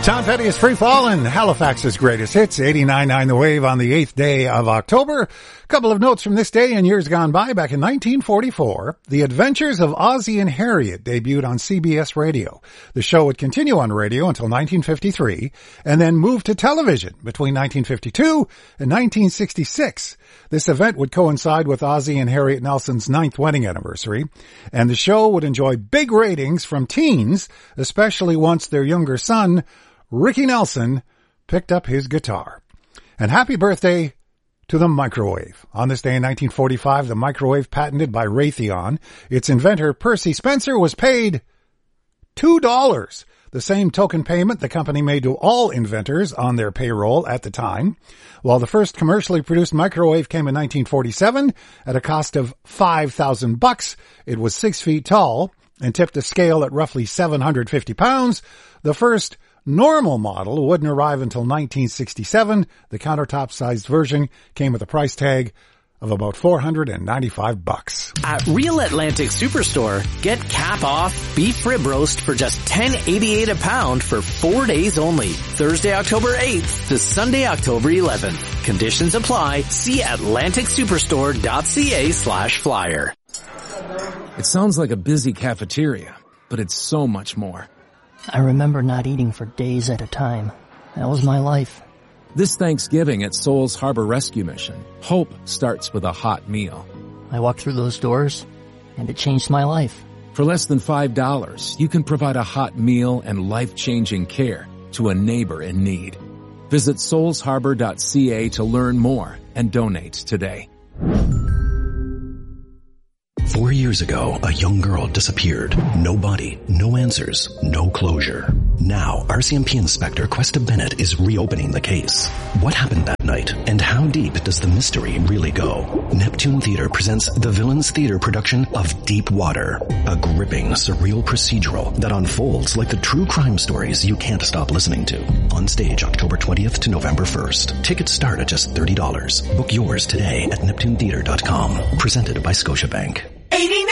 Tom Petty is Free Fallin', Halifax's greatest hits, 89.9 The Wave on the 8th day of October. Couple of notes from this day and years gone by. Back in 1944, The Adventures of Ozzie and Harriet debuted on CBS Radio. The show would continue on radio until 1953 and then move to television between 1952 and 1966. This event would coincide with Ozzie and Harriet Nelson's 9th wedding anniversary, and the show would enjoy big ratings from teens, especially once their younger son, Ricky Nelson, picked up his guitar. And happy birthday to the microwave. On this day in 1945, the microwave, patented by Raytheon, its inventor Percy Spencer, was paid $2, the same token payment the company made to all inventors on their payroll at the time. While the first commercially produced microwave came in 1947 at a cost of $5,000, it was 6 feet tall and tipped a scale at roughly 750 pounds. The first normal model wouldn't arrive until 1967. The countertop-sized version came with a price tag of about $495. At Real Atlantic Superstore, get cap off beef rib roast for just $10.88 a pound for 4 days only. Thursday, October 8th to Sunday, October 11th. Conditions apply. See atlanticsuperstore.ca/flyer. It sounds like a busy cafeteria, but it's so much more. I remember not eating for days at a time. That was my life. This Thanksgiving at Souls Harbor Rescue Mission, hope starts with a hot meal. I walked through those doors, and it changed my life. For less than $5, you can provide a hot meal and life-changing care to a neighbor in need. Visit soulsharbor.ca to learn more and donate today. 4 years ago, a young girl disappeared. No body, no answers, no closure. Now, RCMP Inspector Questa Bennett is reopening the case. What happened that night, and how deep does the mystery really go? Neptune Theater presents the Villains Theater production of Deep Water, a gripping, surreal procedural that unfolds like the true crime stories you can't stop listening to. On stage October 20th to November 1st. Tickets start at just $30. Book yours today at NeptuneTheater.com. Presented by Scotiabank.